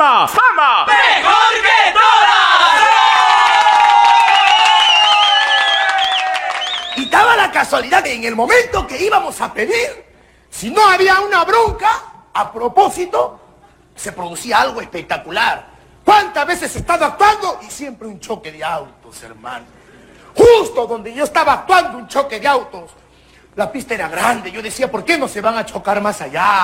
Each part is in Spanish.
¡Fama! ¡Fama! ¡Mejor que todas! Y daba la casualidad que en el momento que íbamos a pedir, si no había una bronca, a propósito, se producía algo espectacular. ¿Cuántas veces he estado actuando? Y siempre un choque de autos, hermano. Justo donde yo estaba actuando, un choque de autos. La pista era grande. Yo decía, ¿por qué no se van a chocar más allá?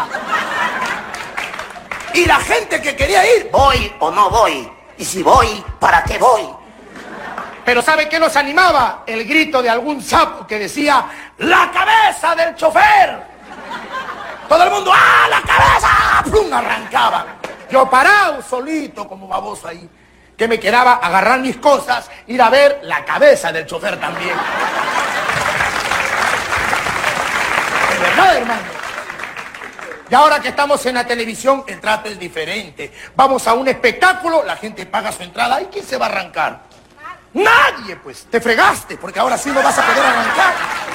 Y la gente que quería ir, ¿voy o no voy? Y si voy, ¿para qué voy? Pero ¿sabe qué nos animaba? El grito de algún sapo que decía, ¡la cabeza del chofer! Todo el mundo, ¡ah, la cabeza! ¡Plum! Arrancaban. Yo parado, solito, como baboso ahí. Que me quedaba agarrar mis cosas, ir a ver la cabeza del chofer también. De verdad, hermano. Y ahora que estamos en la televisión, el trato es diferente. Vamos a un espectáculo, la gente paga su entrada. ¿Y quién se va a arrancar? ¡Nadie, pues! Te fregaste, porque ahora sí no vas a poder arrancar.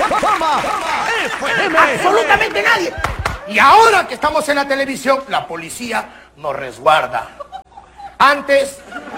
¡Absolutamente nadie! Y ahora que estamos en la televisión, la policía nos resguarda. Antes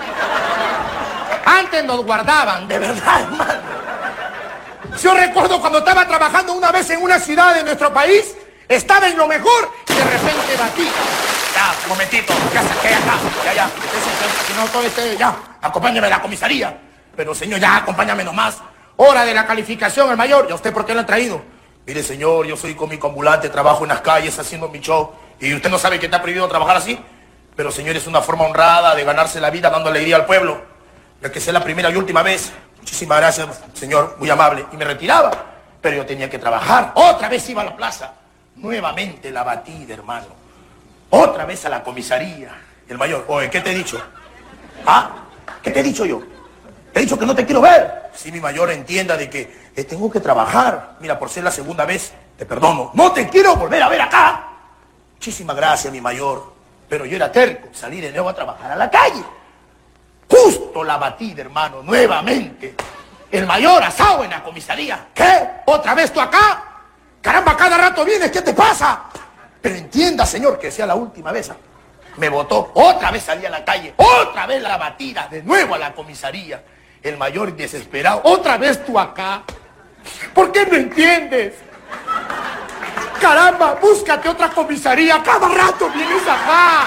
nos guardaban, de verdad, hermano. Yo recuerdo cuando estaba trabajando una vez en una ciudad de nuestro país, estaba en lo mejor y de repente batí. Ya, un momentito, ya saqué acá, ya. Si no, todo ya, acompáñame a la comisaría. Pero señor, ya, acompáñame nomás. Hora de la calificación, el mayor. ¿Y a usted por qué lo han traído? Mire, señor, yo soy cómico ambulante, trabajo en las calles haciendo mi show. ¿Y usted no sabe que está prohibido trabajar así? Pero, señor, es una forma honrada de ganarse la vida dando alegría al pueblo. Ya que sea la primera y última vez. Muchísimas gracias, señor, muy amable. Y me retiraba, pero yo tenía que trabajar. Otra vez iba a la plaza. Nuevamente la batida, hermano. Otra vez a la comisaría. El mayor, oye, ¿qué te he dicho? ¿Ah? ¿Qué te he dicho yo? Te he dicho que no te quiero ver. Si mi mayor entienda de que tengo que trabajar. Mira, por ser la segunda vez, te perdono. No te quiero volver a ver acá. Muchísimas gracias, mi mayor. Pero yo era terco, salí de nuevo a trabajar a la calle. Justo la batida, hermano, nuevamente. El mayor asado en la comisaría. ¿Qué? ¿Otra vez tú acá? Caramba, cada rato vienes, ¿qué te pasa? Pero entienda, señor, que sea la última vez. Me botó, otra vez salí a la calle, otra vez la batida, de nuevo a la comisaría. El mayor desesperado, otra vez tú acá. ¿Por qué no entiendes? Caramba, búscate otra comisaría, cada rato vienes acá.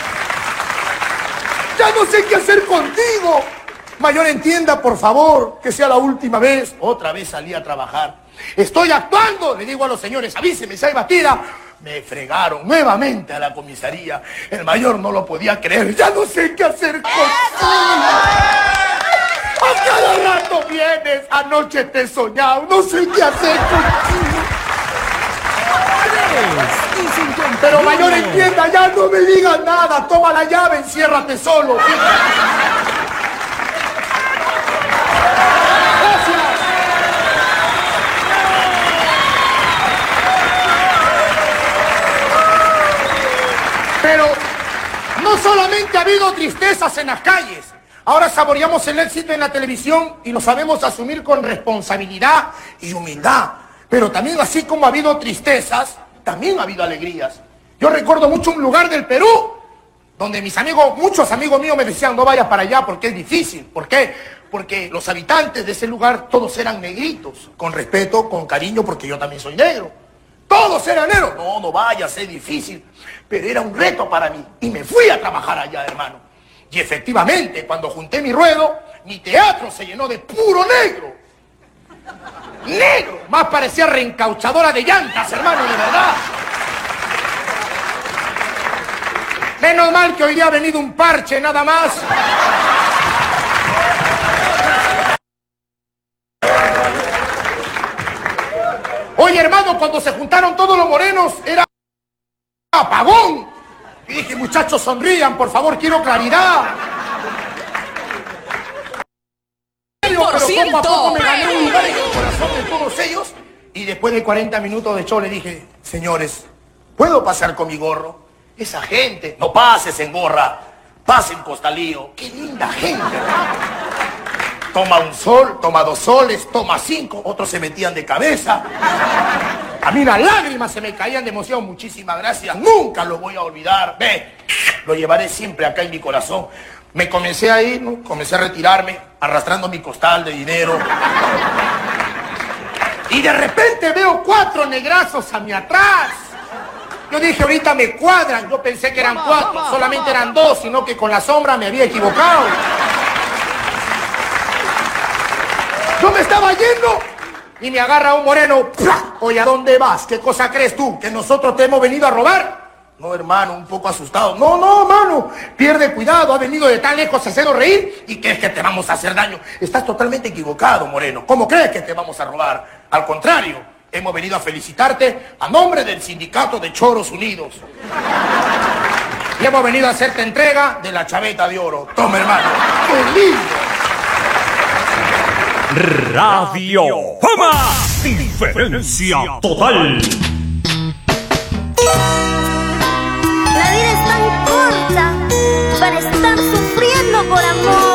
Ya no sé qué hacer contigo. Mayor, entienda, por favor, que sea la última vez. Otra vez salí a trabajar. Estoy actuando, le digo a los señores, avíseme si hay batida. Me fregaron nuevamente a la comisaría. El mayor no lo podía creer. Ya no sé qué hacer contigo. A cada rato vienes. Anoche te he soñado. No sé qué hacer contigo. Pero mayor, entienda, ya no me digas nada. Toma la llave, enciérrate solo. Pero no solamente ha habido tristezas en las calles, ahora saboreamos el éxito en la televisión y lo sabemos asumir con responsabilidad y humildad. Pero también, así como ha habido tristezas, también ha habido alegrías. Yo recuerdo mucho un lugar del Perú donde muchos amigos míos me decían, no vayas para allá porque es difícil. ¿Por qué? Porque los habitantes de ese lugar todos eran negritos, con respeto, con cariño, porque yo también soy negro. Todos eran negros. No vayas, es difícil. Pero era un reto para mí. Y me fui a trabajar allá, hermano. Y efectivamente, cuando junté mi ruedo, mi teatro se llenó de puro negro. Negro. Más parecía reencauchadora de llantas, hermano, de verdad. Menos mal que hoy día ha venido un parche, nada más. Oye, hermano, cuando se juntaron todos los morenos, era apagón. Y dije, muchachos, sonrían, por favor, quiero claridad. Pero poco a poco me gané un lugar en el corazón de todos ellos. Y después de 40 minutos de show le dije, señores, ¿puedo pasar con mi gorro? Esa gente, no pases en gorra, pasen costalío. Qué linda gente, ¿verdad? Toma un sol, toma 2 soles, toma 5, otros se metían de cabeza. A mí las lágrimas se me caían de emoción. Muchísimas gracias, nunca lo voy a olvidar. Ve. Lo llevaré siempre acá en mi corazón. Me comencé a ir, ¿no? Comencé a retirarme, arrastrando mi costal de dinero. Y de repente veo 4 negrazos a mi atrás. Yo dije, ahorita me cuadran. Yo pensé que eran 4, solamente eran 2, sino que con la sombra me había equivocado. Yo me estaba yendo y me agarra un moreno. ¡Plah! Oye, ¿a dónde vas? ¿Qué cosa crees tú? ¿Que nosotros te hemos venido a robar? No, hermano, un poco asustado. No, mano, pierde cuidado. Ha venido de tan lejos a hacernos reír y crees que te vamos a hacer daño. Estás totalmente equivocado, moreno. ¿Cómo crees que te vamos a robar? Al contrario, hemos venido a felicitarte a nombre del Sindicato de Choros Unidos. Y hemos venido a hacerte entrega de la chaveta de oro. Toma, hermano. ¡Qué lindo! Radio Fama. Diferencia total. La vida es tan corta para estar sufriendo por amor.